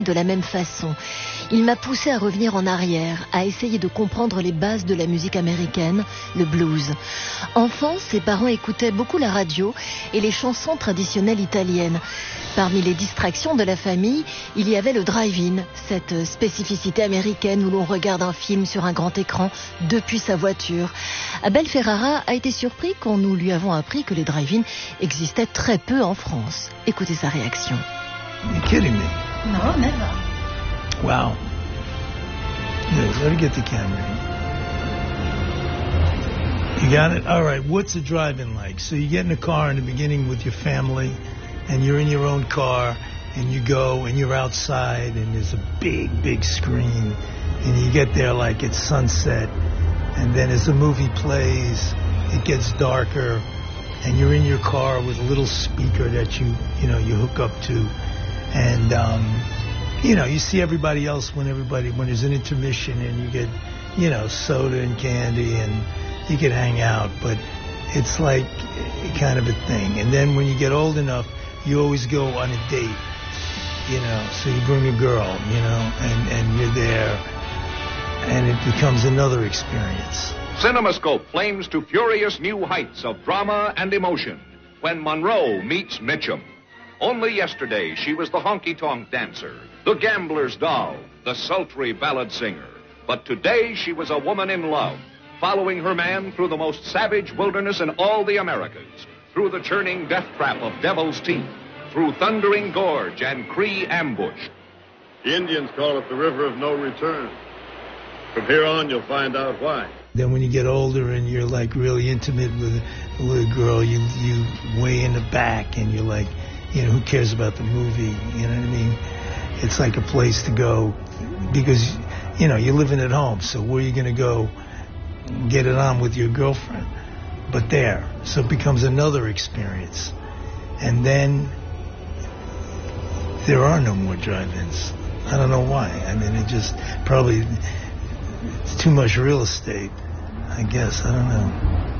de la même façon. Il m'a poussé à revenir en arrière, à essayer de comprendre les bases de la musique américaine, le blues. Enfant, ses parents écoutaient beaucoup la radio et les chansons traditionnelles italiennes. Parmi les distractions de la famille, il y avait le drive-in, cette spécificité américaine où l'on regarde un film sur un grand écran depuis sa voiture. Abel Ferrara a été surpris quand nous lui avons appris que les drive-in existaient très peu en France. Écoutez sa réaction. You're kidding me. No, never. Wow. Yeah, let her get the camera. You got it? All right. What's the drive-in like? So you get in a car in the beginning with your family, and you're in your own car, and you go, and you're outside, and there's a big, big screen, and you get there like it's sunset, and then as the movie plays, it gets darker, and you're in your car with a little speaker that you hook up to. And, you see everybody else when there's an intermission and you get, soda and candy and you can hang out, but it's like kind of a thing. And then when you get old enough, you always go on a date, so you bring a girl, and you're there and it becomes another experience. CinemaScope flames to furious new heights of drama and emotion when Monroe meets Mitchum. Only yesterday, she was the honky-tonk dancer, the gambler's doll, the sultry ballad singer. But today, she was a woman in love, following her man through the most savage wilderness in all the Americas, through the churning death trap of Devil's Teeth, through Thundering Gorge and Cree Ambush. The Indians call it the River of No Return. From here on, you'll find out why. Then when you get older and you're like really intimate with a girl, you way in the back and you're like, who cares about the movie? You know what I mean? It's like a place to go because, you're living at home. So where are you going to go get it on with your girlfriend? But there. So it becomes another experience. And then there are no more drive-ins. I don't know why. I mean, it's too much real estate, I guess. I don't know.